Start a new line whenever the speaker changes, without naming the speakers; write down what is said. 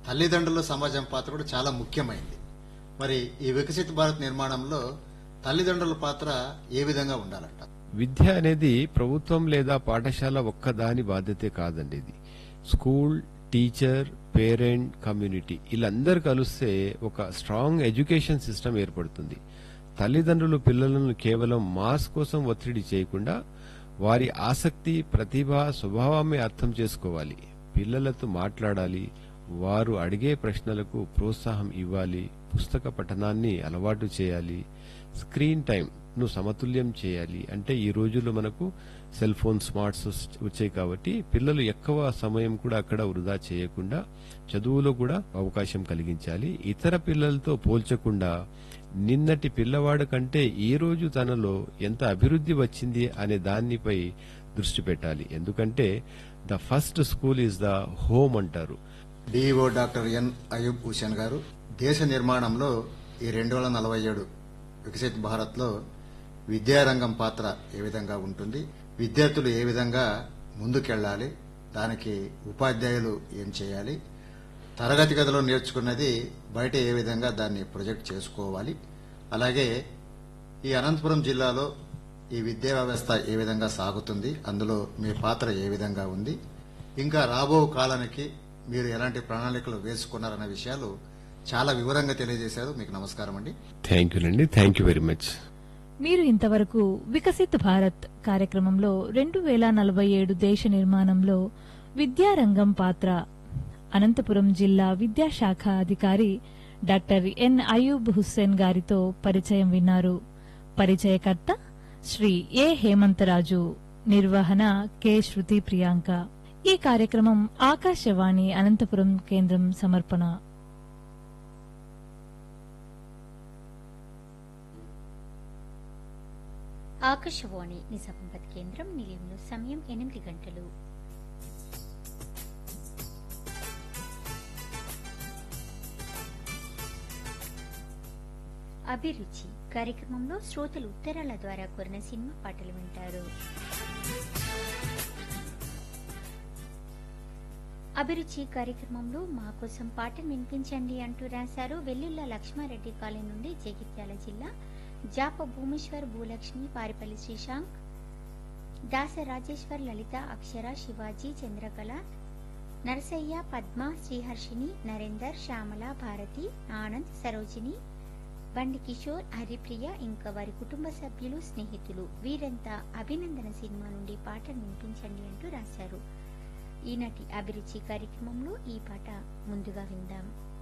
తల్లిదండ్రుల సమాజం పాత్ర కూడా చాలా ముఖ్యమైంది. మరి ఈ వికసిత భారత్ నిర్మాణంలో తల్లిదండ్రుల పాత్ర ఏ విధంగా ఉండాలంట?
విద్య అనేది ప్రభుత్వం లేదా పాఠశాల ఒక్కదాని బాధ్యతే కాదండి. ఇది స్కూల్, టీచర్, పేరెంట్, కమ్యూనిటీ వీళ్ళందరూ కలిస్తే ఒక స్ట్రాంగ్ ఎడ్యుకేషన్ సిస్టమ్ ఏర్పడుతుంది. తల్లిదండ్రులు పిల్లలను కేవలం మార్క్స్ కోసం ఒత్తిడి చేయకుండా వారి ఆసక్తి, ప్రతిభ, స్వభావాన్ని అర్థం చేసుకోవాలి. పిల్లలతో మాట్లాడాలి, వారు అడిగే ప్రశ్నలకు ప్రోత్సాహం ఇవ్వాలి, పుస్తక పఠనాన్ని అలవాటు చేయాలి, స్క్రీన్ టైం ను సమతుల్యం చేయాలి. అంటే ఈ రోజుల్లో మనకు సెల్ ఫోన్, స్మార్ట్స్ వచ్చాయి కాబట్టి పిల్లలు ఎక్కువ సమయం కూడా అక్కడ వృధా చేయకుండా చదువులో కూడా అవకాశం కలిగించాలి. ఇతర పిల్లలతో పోల్చకుండా నిన్నటి పిల్లవాడు కంటే ఈ రోజు తనలో ఎంత అభివృద్ధి వచ్చింది అనే దానిపై దృష్టి పెట్టాలి. ఎందుకంటే the first school is the home అంటారు.
DO doctor N Ayub Hussain గారు, దేశ నిర్మాణంలో ఈ 2047 వికసిత్ భారత్ లో విద్యారంగం పాత్ర ఏ విధంగా ఉంటుంది, విద్యార్థులు ఏ విధంగా ముందుకెళ్లాలి, దానికి ఉపాధ్యాయులు ఏం చేయాలి, తరగతి గదిలో నేర్చుకున్నది బయట ఏ విధంగా దాన్ని ప్రొజెక్ట్ చేసుకోవాలి, అలాగే ఈ అనంతపురం జిల్లాలో ఈ విద్యా వ్యవస్థ ఏ విధంగా సాగుతుంది, అందులో మీ పాత్ర ఏ విధంగా ఉంది, ఇంకా రాబో కాలానికి మీరు ఎలాంటి ప్రణాళికలు వేసుకున్నారన్న విషయాలు చాలా వివరంగా తెలియజేశారు. మీకు నమస్కారం అండి.
థ్యాంక్ యూ అండి. Thank you very much.
మీరు ఇంతవరకు వికసిత్ భారత్ కార్యక్రమంలో 2047 దేశ నిర్మాణంలో విద్యారంగం పాత్ర అనంతపురం జిల్లా విద్యాశాఖ అధికారి డాక్టర్ ఎన్ అయూబ్ హుస్సేన్ గారితో పరిచయం విన్నారు. పరిచయకర్త శ్రీ ఏ హేమంతరాజు, నిర్వహణ కె శృతి ప్రియాంక. ఈ కార్యక్రమం ఆకాశవాణి అనంతపురం కేంద్రం సమర్పణ.
ఆకాశవాణి నిజామాబాద్ కేంద్రం. నిలయంలో సమయం 8 గంటలు. అభిరుచి కార్యక్రమంలో శ్రోతలు ఉత్తరాల ద్వారా కోరిన సినిమా పాటలు వింటారు. అభిరుచి కార్యక్రమంలో మా కోసం పాటను వినిపించండి అంటూ రాశారు వెల్లుల్ల లక్ష్మారెడ్డి కాలనీ నుండి జగిత్యాల జిల్లా జాప భూమేశ్వర్, భూలక్ష్మి, పారిపల్లి శ్రీశాంక్, దాస రాజేశ్వర్, లలిత, అక్షర, శివాజీ, చంద్రకళ, నరసయ్య, పద్మ, శ్రీహర్షిని, నరేందర్, శ్యామల, భారతి, ఆనంద్, సరోజిని, బండి కిషోర్, హరిప్రియ, ఇంకా వారి కుటుంబ సభ్యులు, స్నేహితులు వీరంతా అభినందన సినిమా నుండి పాటను వినిపించండి అంటూ రాశారు. ఈనాటి అభిరుచి కార్యక్రమంలో ఈ పాట ముందుగా విందాం.